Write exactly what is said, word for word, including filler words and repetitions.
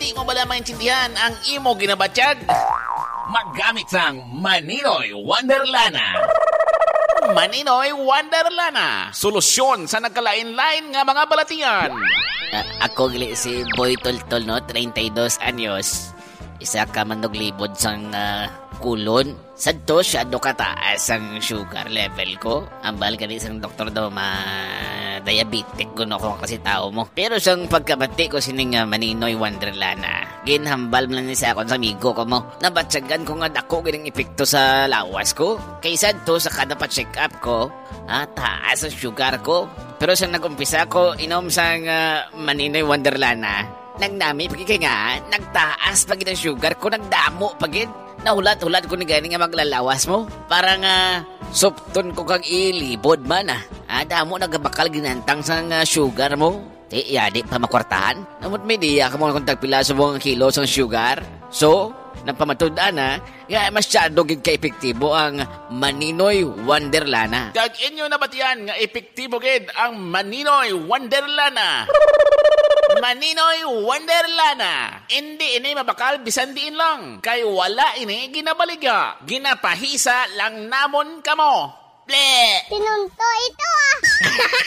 Di mo bala maintindihan ang imo ginabatyag? Maggamit sang Maninoy Wonderlana. Maninoy Wonderlana. Solusyon sa nagkalain-lain nga mga balatian. Uh, ako gali si Boy Toltol, no? thirty-two anyos. Isa ka manuglibod sang uh, kulon. Sadto siya do kataas ang sugar level ko. Ambal gali sang doktor daw ma diabetic ko no ko kasi tao mo. Pero sang pagkabati ko sining uh, Maninoy Wonderlana, ginhambal man ni sa akong amigo ko mo. Nabatsagan ko nga dako gining epekto sa lawas ko. Kaysa to sa kada pa-check up ko, ah, taas ang sugar ko. Pero sa nag-umpisa ko inom sang uh, Maninoy Wonderlana, nagnami pagiging nga, nagtaas pagid ang sugar ko, nagdamo pagid. Nahulat-hulat ko ni gani nga maglalawas mo. Parang uh, supton ko kang ilibod man ah. Ah, damo nagabakal ginantang sa uh, sugar mo. Di, yadi pa makwartahan. Namot may diya ka mo kung tagpila sa mga kilo sa sugar. So, napamatudaan na, nga masyado gid ka-epektibo ang Maninoy Wonderlana. Kag inyo nabatian nga epektibo gid ang Maninoy Wonderlana. Maninoy Wonderlana. Hindi ini mabakal bisan diin lang. Kay wala ini ginabaliga. Ginapahisa lang namon kamo. Ble! Tinunto ito ah!